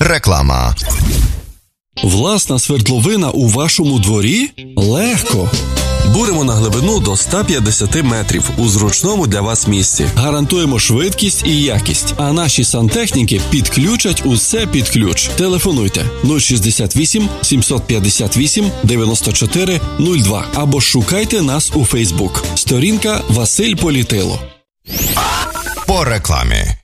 Реклама. Власна свердловина у вашому дворі? Легко! Буримо на глибину до 150 метрів у зручному для вас місці. Гарантуємо швидкість і якість, а наші сантехніки підключать усе під ключ. Телефонуйте 068 758 94 02 або шукайте нас у Фейсбук. Сторінка Василь Політило. По рекламі.